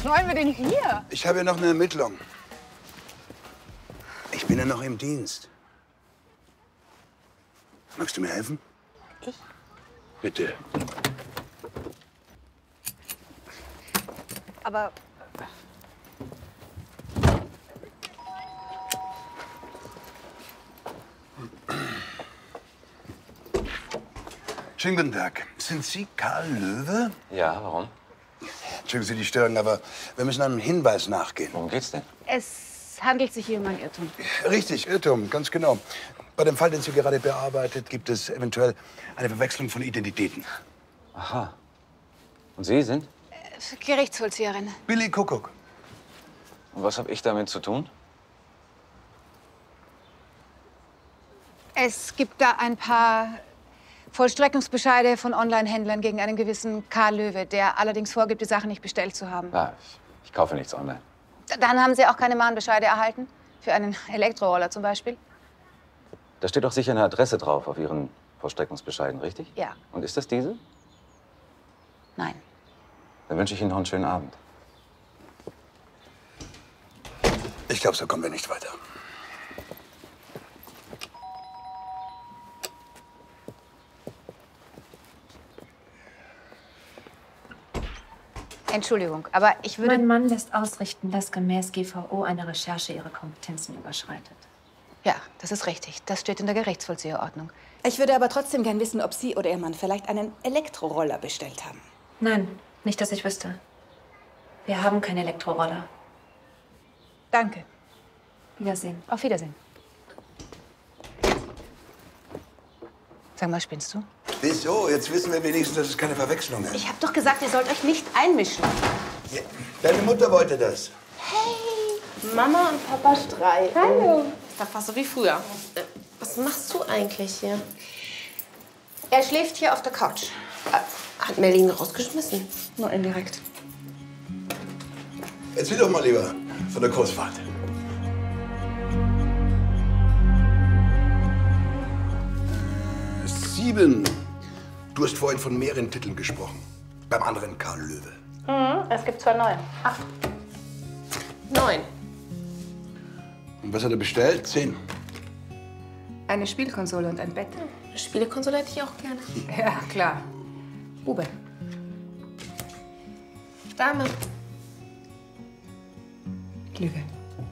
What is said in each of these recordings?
Was wollen wir denn hier? Ich habe ja noch eine Ermittlung. Ich bin ja noch im Dienst. Magst du mir helfen? Ich? Bitte. Aber Schönen guten Tag. Sind Sie Karl Löwe? Ja, warum? Entschuldigen Sie die Störung, aber wir müssen einem Hinweis nachgehen. Worum geht's denn? es handelt sich hier um einen Irrtum. Richtig, Irrtum, ganz genau. Bei dem Fall, den Sie gerade bearbeitet, gibt es eventuell eine Verwechslung von Identitäten. Aha. Und Sie sind? Gerichtsvollzieherin. Billy Kuckuck. Und was habe ich damit zu tun? Es gibt da ein paar Vollstreckungsbescheide von Online-Händlern gegen einen gewissen Karl Löwe, der allerdings vorgibt, die Sachen nicht bestellt zu haben. Ja, ich kaufe nichts online. Dann haben Sie auch keine Mahnbescheide erhalten? Für einen Elektroroller zum Beispiel? Da steht doch sicher eine Adresse drauf auf Ihren Vollstreckungsbescheiden, richtig? Ja. Und ist das diese? Nein. Dann wünsche ich Ihnen noch einen schönen Abend. Ich glaube, so kommen wir nicht weiter. Entschuldigung, aber ich würde... Mein Mann lässt ausrichten, dass gemäß GVO eine Recherche ihre Kompetenzen überschreitet. Ja, das ist richtig. Das steht in der Gerichtsvollzieherordnung. Ich würde aber trotzdem gern wissen, ob Sie oder Ihr Mann vielleicht einen Elektroroller bestellt haben. Nein, nicht, dass ich wüsste. Wir haben keinen Elektroroller. Danke. Wiedersehen. Auf Wiedersehen. Sag mal, spinnst du? Wieso? Jetzt wissen wir wenigstens, dass es keine Verwechslung ist. Ich habe doch gesagt, ihr sollt euch nicht einmischen. Ja, deine Mutter wollte das. Hey, Mama und Papa streiten. Hallo. Ist doch fast so wie früher. Was machst du eigentlich hier? Er schläft hier auf der Couch. Hat Merlin rausgeschmissen? Nur indirekt. Erzähl doch mal lieber von der Großfahrt. Sieben. Du hast vorhin von mehreren Titeln gesprochen. Beim anderen Karl Löwe. Es gibt 2 neue. 8. 9. Und was hat er bestellt? 10. Eine Spielkonsole und ein Bett. Eine Spielekonsole hätte ich auch gerne. Ja, klar. Bube. Dame. Lüge.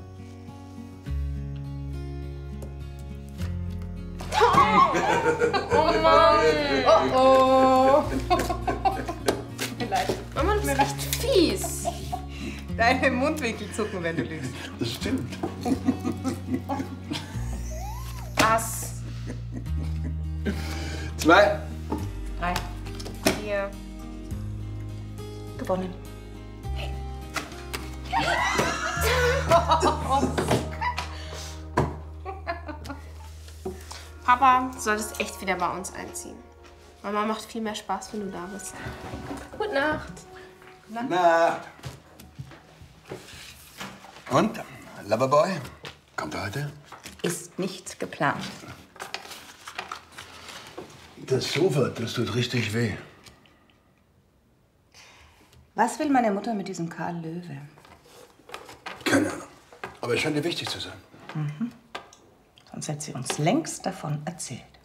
Oh Mann. Oh. Mama, du bist echt fies. Deine Mundwinkel zucken, wenn du lügst. Das stimmt. Was? 2. 3. 4. Gewonnen. Papa, du solltest echt wieder bei uns einziehen. Mama macht viel mehr Spaß, wenn du da bist. Gute Nacht. Na. Und? Loverboy? Kommt er heute? Ist nicht geplant. Das Sofa, das tut richtig weh. Was will meine Mutter mit diesem Karl Löwe? Keine Ahnung. Aber es scheint ihr wichtig zu sein. Sonst hätte sie uns längst davon erzählt.